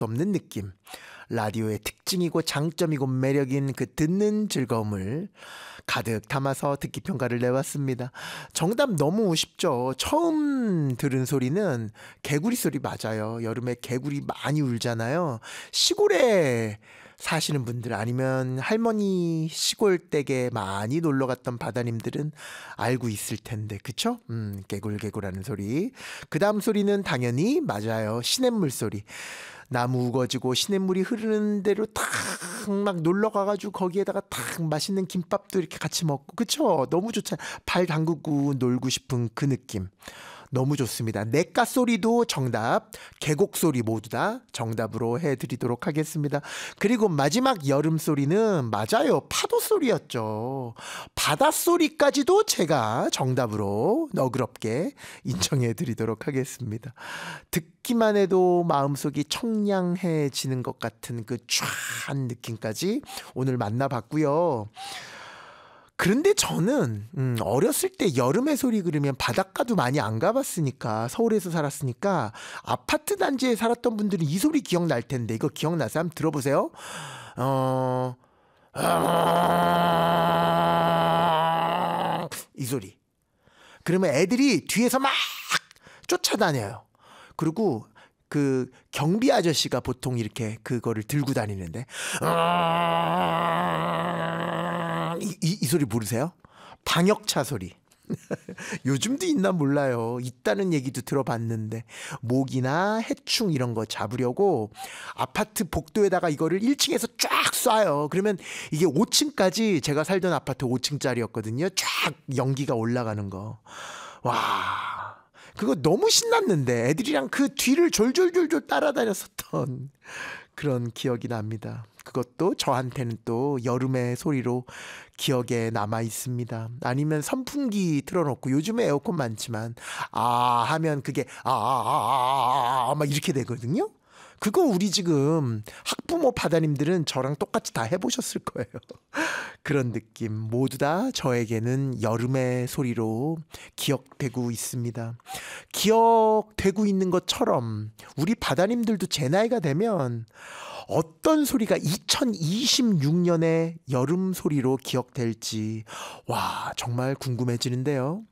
없는 느낌. 라디오의 특징이고 장점이고 매력인 그 듣는 즐거움을 가득 담아서 듣기 평가를 내왔습니다. 정답 너무 쉽죠. 처음 들은 소리는 개구리 소리 맞아요. 여름에 개구리 많이 울잖아요. 시골에 사시는 분들 아니면 할머니 시골 댁에 많이 놀러 갔던 바다님들은 알고 있을 텐데, 그쵸? 개굴개굴하는 소리. 그 다음 소리는 당연히 맞아요. 시냇물 소리. 나무 우거지고 시냇물이 흐르는 대로 탁 막 놀러 가가지고 거기에다가 탁 맛있는 김밥도 이렇게 같이 먹고, 그쵸? 너무 좋잖아요. 발 담그고 놀고 싶은 그 느낌. 너무 좋습니다. 냇가 소리도 정답, 계곡 소리 모두 다 정답으로 해드리도록 하겠습니다. 그리고 마지막 여름 소리는 맞아요. 파도 소리였죠. 바다 소리까지도 제가 정답으로 너그럽게 인정해드리도록 하겠습니다. 듣기만 해도 마음속이 청량해지는 것 같은 그 촤한 느낌까지 오늘 만나봤고요. 그런데 저는 어렸을 때 여름의 소리 그러면 바닷가도 많이 안 가봤으니까, 서울에서 살았으니까 아파트 단지에 살았던 분들은 이 소리 기억날 텐데, 이거 기억나세요? 한번 들어보세요. 이 소리. 그러면 애들이 뒤에서 막 쫓아다녀요. 그리고 그 경비 아저씨가 보통 이렇게 그거를 들고 다니는데, 이 소리 모르세요? 방역차 소리. 요즘도 있나 몰라요. 있다는 얘기도 들어봤는데, 모기나 해충 이런 거 잡으려고 아파트 복도에다가 이거를 1층에서 쫙 쏴요. 그러면 이게 5층까지, 제가 살던 아파트 5층짜리였거든요. 쫙 연기가 올라가는 거. 와, 그거 너무 신났는데 애들이랑 그 뒤를 졸졸졸졸 따라다녔었던 그런 기억이 납니다. 그것도 저한테는 또 여름의 소리로 기억에 남아 있습니다. 아니면 선풍기 틀어놓고, 요즘에 에어컨 많지만 하면 그게 막 이렇게 되거든요. 그거 우리 지금 학부모 바다님들은 저랑 똑같이 다 해보셨을 거예요. 그런 느낌 모두 다 저에게는 여름의 소리로 기억되고 있습니다. 기억되고 있는 것처럼 우리 바다님들도 제 나이가 되면 어떤 소리가 2026년의 여름 소리로 기억될지, 와, 정말 궁금해지는데요.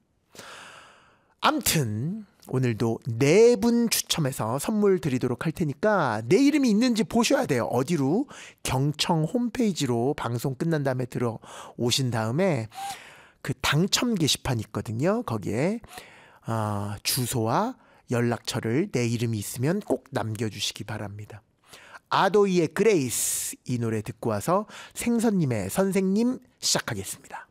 암튼 오늘도 4분 추첨해서 선물 드리도록 할 테니까 내 이름이 있는지 보셔야 돼요. 어디로? 경청 홈페이지로 방송 끝난 다음에 들어오신 다음에 그 당첨 게시판 있거든요. 거기에 주소와 연락처를, 내 이름이 있으면 꼭 남겨주시기 바랍니다. 아도이의 그레이스, 이 노래 듣고 와서 생선님의 선생님 시작하겠습니다.